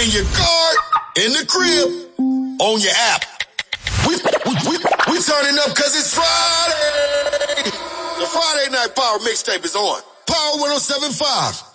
in your car, in the crib, on your app. We turning up cause it's Friday. The Friday Night Power mixtape is on. Power 107.5.